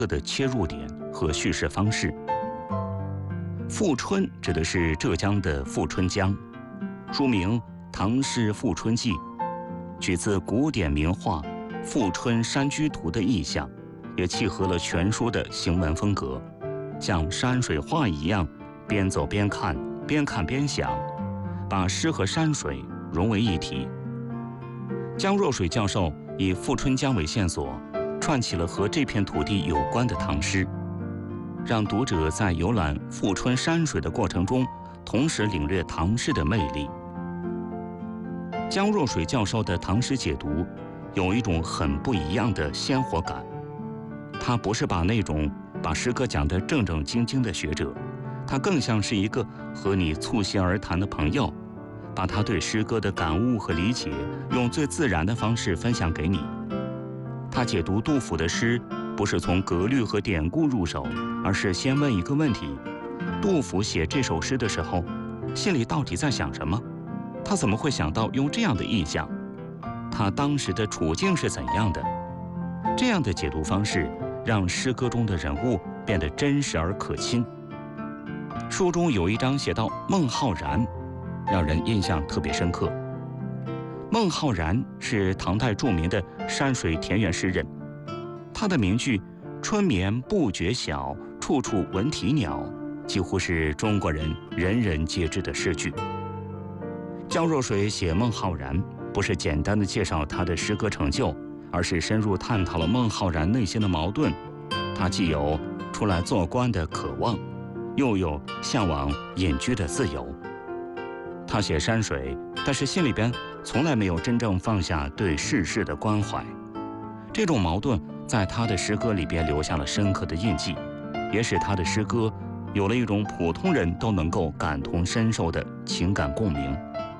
的切入点和叙事方式。富春指的是浙江的富春江，书名《唐诗富春记》，取自古典名画《富春山居图》的意象，也契合了全书的行文风格，像山水画一样，边走边看，边看边想，把诗和山水融为一体。江若水教授以富春江为线索，串起了和这片土地有关的唐诗，让读者在游览富春山水的过程中，同时领略唐诗的魅力。江若水教授的唐诗解读有一种很不一样的鲜活感，他不是把诗歌讲得正正经经的学者，他更像是一个和你促膝而谈的朋友，把他对诗歌的感悟和理解用最自然的方式分享给你。他解读杜甫的诗不是从格律和典故入手，而是先问一个问题：杜甫写这首诗的时候，心里到底在想什么？他怎么会想到用这样的意象？他当时的处境是怎样的？这样的解读方式让诗歌中的人物变得真实而可亲。书中有一章写到孟浩然，让人印象特别深刻。孟浩然是唐代著名的山水田园诗人，他的名句“春眠不觉晓，处处闻啼鸟”几乎是中国人人人皆知的诗句。江若水写孟浩然，不是简单的介绍他的诗歌成就，而是深入探讨了孟浩然内心的矛盾。他既有出来做官的渴望，又有向往隐居的自由。他写山水，但是心里边从来没有真正放下对世事的关怀。这种矛盾在他的诗歌里边留下了深刻的印记，也使他的诗歌有了一种普通人都能够感同身受的情感共鸣。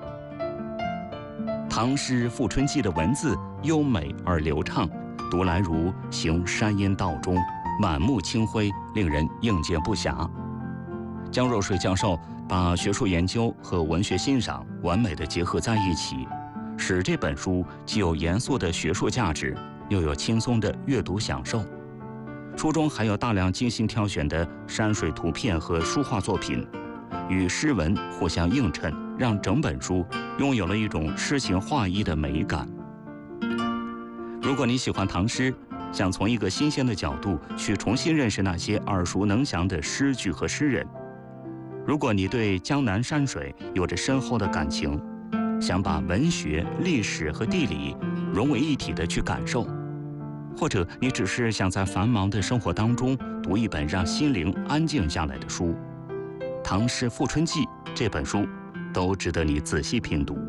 唐诗《富春记》的文字优美而流畅，读来如行山阴道中，满目清辉，令人应接不暇。江若水教授把学术研究和文学欣赏完美地结合在一起，使这本书既有严肃的学术价值，又有轻松的阅读享受。书中还有大量精心挑选的山水图片和书画作品，与诗文互相映衬，让整本书拥有了一种诗情画意的美感。如果你喜欢唐诗，想从一个新鲜的角度去重新认识那些耳熟能详的诗句和诗人，如果你对江南山水有着深厚的感情，想把文学、历史和地理融为一体的去感受，或者你只是想在繁忙的生活当中读一本让心灵安静下来的书，《唐诗富春记》这本书都值得你仔细品读。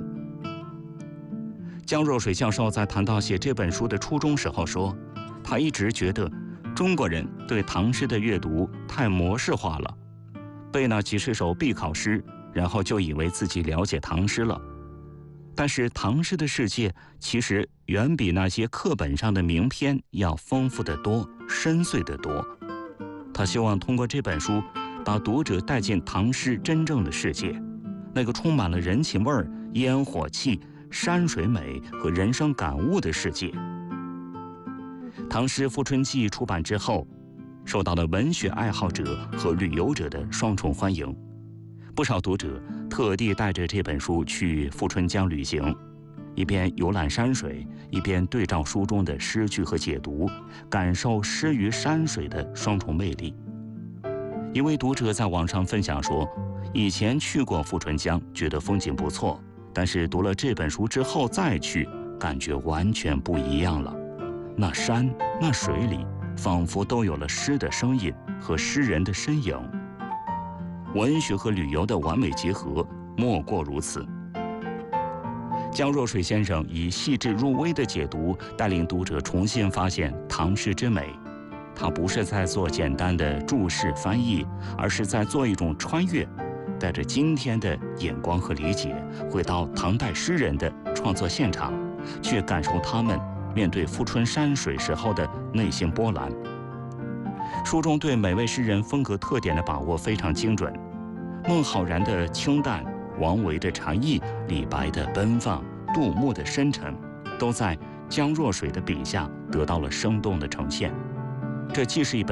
江若水教授在谈到写这本书的初衷时候说，他一直觉得中国人对唐诗的阅读太模式化了，背那几十首必考诗，然后就以为自己了解唐诗了。但是唐诗的世界其实远比那些课本上的名篇要丰富得多，深邃得多。他希望通过这本书把读者带进唐诗真正的世界，那个充满了人情味儿、烟火气、山水美和人生感悟的世界。唐诗富春记出版之后，受到了文学爱好者和旅游者的双重欢迎。不少读者特地带着这本书去富春江旅行，一边游览山水，一边对照书中的诗句和解读，感受诗与山水的双重魅力。一位读者在网上分享说，以前去过富春江，觉得风景不错，但是读了这本书之后再去，感觉完全不一样了。那山那水里仿佛都有了诗的声音和诗人的身影，文学和旅游的完美结合，莫过如此。江若水先生以细致入微的解读，带领读者重新发现唐诗之美。他不是在做简单的注释翻译，而是在做一种穿越，带着今天的眼光和理解，回到唐代诗人的创作现场，去感受他们面对富春山水时候的内心波澜。书中对每位诗人风格特点的把握非常精准，孟浩然的清淡，王维的禅意，李白的奔放，杜牧的深沉，都在江若水的笔下得到了生动的呈现。 这既是一本